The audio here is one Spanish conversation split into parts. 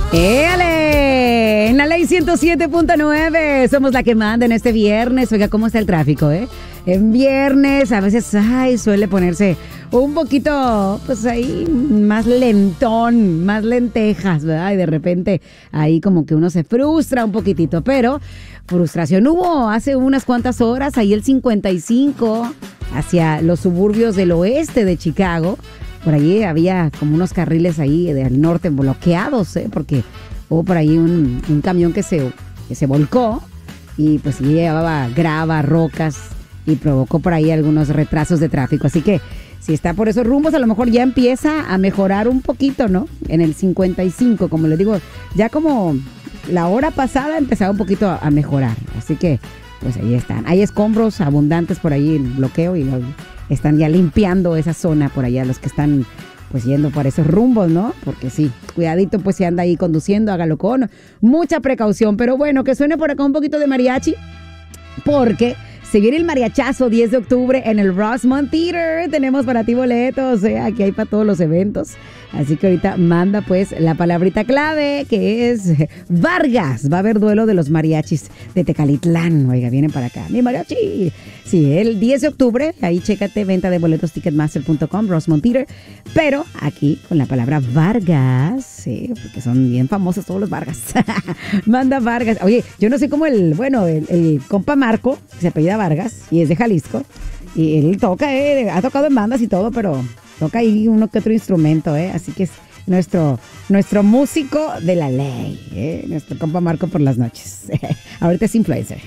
¡Éale! En la ley 107.9 somos la que manda en este viernes. Oiga, ¿cómo está el tráfico, En viernes a veces suele ponerse un poquito, pues ahí más lentón, más lentejas, ¿verdad? Y de repente ahí como que uno se frustra un poquitito, pero frustración hubo hace unas cuantas horas, ahí el 55 hacia los suburbios del oeste de Chicago. Por allí había como unos carriles ahí del norte bloqueados, porque hubo por ahí un camión que se volcó y pues llevaba grava, rocas y provocó por ahí algunos retrasos de tráfico. Así que si está por esos rumbos, a lo mejor ya empieza a mejorar un poquito, ¿no? En el 55, como les digo, ya como la hora pasada empezaba un poquito a mejorar. Así que pues ahí están. Hay escombros abundantes por ahí en bloqueo y están ya limpiando esa zona por allá, los que están pues yendo por esos rumbos, ¿no? Porque sí, cuidadito pues si anda ahí conduciendo, hágalo con mucha precaución. Pero bueno, que suene por acá un poquito de mariachi, porque se viene el mariachazo 10 de octubre en el Rosemont Theater. Tenemos para ti boletos, aquí hay para todos los eventos. Así que ahorita manda pues la palabrita clave, que es Vargas. Va a haber duelo de los mariachis de Tecalitlán. Oiga, vienen para acá. Mi mariachi. Sí, el 10 de octubre, ahí chécate, venta de boletos ticketmaster.com, Rosemont Theater. Pero aquí con la palabra Vargas, sí, porque son bien famosos todos los Vargas. Manda Vargas. Oye, yo no sé cómo el compa Marco, que se apellida Vargas y es de Jalisco, y él toca, ha tocado en bandas y todo, pero toca ahí uno que otro instrumento, así que es nuestro músico de la ley, nuestro compa Marco por las noches. Ahorita es influencer.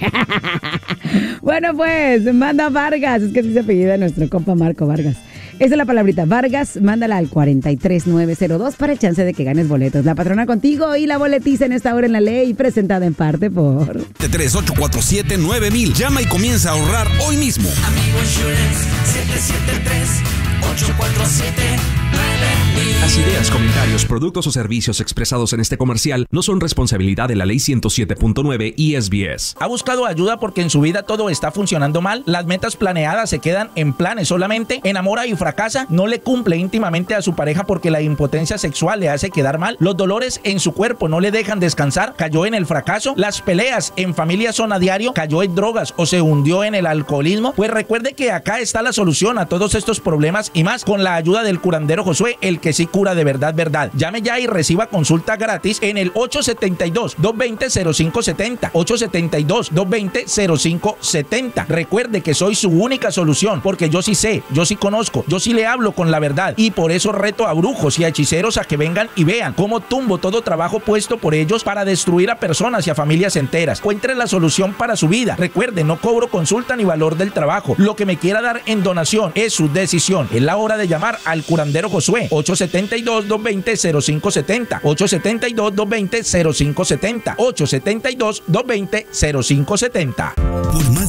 Bueno, pues, manda Vargas, es que así se apellida nuestro compa Marco Vargas. Esa es la palabrita Vargas, mándala al 43902 para el chance de que ganes boletos. La patrona contigo y la boletiza en esta hora en la ley, presentada en parte por 3847-9000. Llama y comienza a ahorrar hoy mismo. Amigo Insurance 773-847-9000. Las ideas, comentarios, productos o servicios expresados en este comercial no son responsabilidad de la ley 107.9 y SBS. ¿Ha buscado ayuda porque en su vida todo está funcionando mal? ¿Las metas planeadas se quedan en planes solamente? ¿Enamora y fracasa? ¿No le cumple íntimamente a su pareja porque la impotencia sexual le hace quedar mal? ¿Los dolores en su cuerpo no le dejan descansar? ¿Cayó en el fracaso? ¿Las peleas en familia son a diario? ¿Cayó en drogas o se hundió en el alcoholismo? Pues recuerde que acá está la solución a todos estos problemas y más, con la ayuda del curandero Josué, el que sí cura de verdad. Llame ya y reciba consulta gratis en el 872-220-0570. 872-220-0570. Recuerde que soy su única solución, porque yo sí sé, yo sí conozco, yo sí le hablo con la verdad, y por eso reto a brujos y a hechiceros a que vengan y vean cómo tumbo todo trabajo puesto por ellos para destruir a personas y a familias enteras. Encuentre la solución para su vida. Recuerde, no cobro consulta ni valor del trabajo. Lo que me quiera dar en donación es su decisión. Es la hora de llamar al curandero Josué. 872-220-0570. 872-220-0570. 872-220-0570. Por más